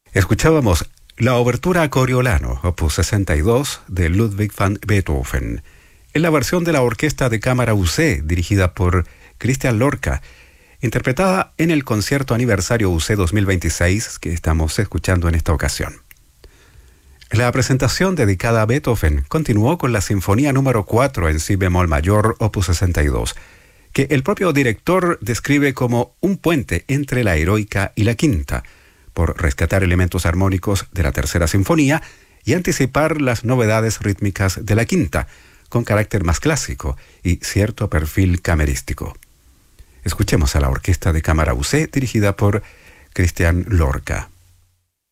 Escuchábamos la obertura a Coriolano, opus 62, de Ludwig van Beethoven, en la versión de la Orquesta de Cámara UC, dirigida por Christian Lorca, interpretada en el concierto aniversario UC 2026 que estamos escuchando en esta ocasión. La presentación dedicada a Beethoven continuó con la Sinfonía número 4 en si bemol mayor, opus 62, que el propio director describe como un puente entre la heroica y la quinta, por rescatar elementos armónicos de la tercera sinfonía y anticipar las novedades rítmicas de la quinta, con carácter más clásico y cierto perfil camerístico. Escuchemos a la Orquesta de Cámara UC dirigida por Christian Lorca.